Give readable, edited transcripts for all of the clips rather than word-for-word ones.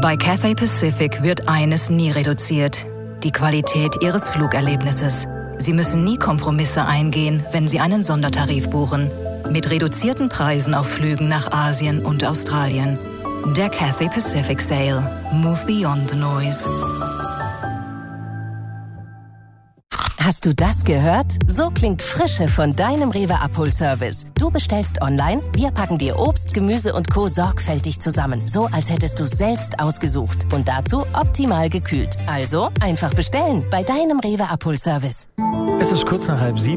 Bei Cathay Pacific wird eines nie reduziert: die Qualität Ihres Flugerlebnisses. Sie müssen nie Kompromisse eingehen, wenn Sie einen Sondertarif buchen. Mit reduzierten Preisen auf Flügen nach Asien und Australien. Der Cathay Pacific Sale. Move beyond the noise. Hast du das gehört? So klingt Frische von deinem Rewe Abholservice. Du bestellst online, wir packen dir Obst, Gemüse und Co. sorgfältig zusammen. So, als hättest du selbst ausgesucht. Und dazu optimal gekühlt. Also einfach bestellen bei deinem Rewe Abholservice. Es ist kurz nach 6:30.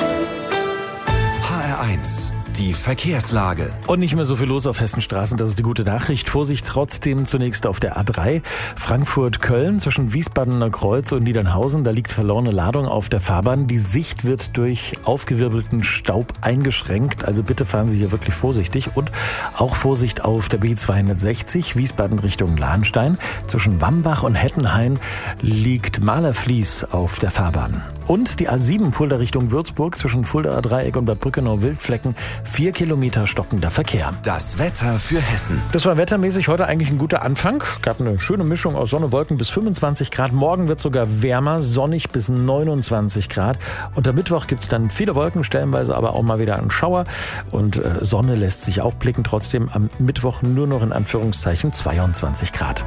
HR1, die Verkehrslage. Und nicht mehr so viel los auf Hessenstraßen, das ist die gute Nachricht. Vorsicht trotzdem zunächst auf der A3 Frankfurt-Köln zwischen Wiesbadener Kreuz und Niedernhausen. Da liegt verlorene Ladung auf der Fahrbahn. Die Sicht wird durch aufgewirbelten Staub eingeschränkt. Also bitte fahren Sie hier wirklich vorsichtig. Und auch Vorsicht auf der B260 Wiesbaden Richtung Lahnstein. Zwischen Wambach und Hettenhain liegt Malerfließ auf der Fahrbahn. Und die A7 Fulda Richtung Würzburg zwischen Fuldaer Dreieck und Bad Brückenau-Wildflecken 4 Kilometer stockender Verkehr. Das Wetter für Hessen. Das war wettermäßig heute eigentlich ein guter Anfang. Gab eine schöne Mischung aus Sonne, Wolken bis 25 Grad. Morgen wird sogar wärmer, sonnig bis 29 Grad. Und am Mittwoch gibt es dann viele Wolken, stellenweise aber auch mal wieder einen Schauer. Und Sonne lässt sich auch blicken. Trotzdem am Mittwoch nur noch in Anführungszeichen 22 Grad.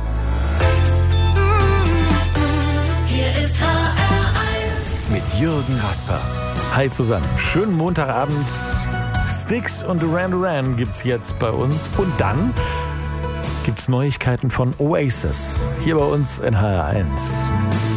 Hier ist HR1 mit Jürgen Rasper. Hi zusammen, schönen Montagabend. Styx und Duran Duran gibt's jetzt bei uns. Und dann gibt's Neuigkeiten von Oasis hier bei uns in HR1.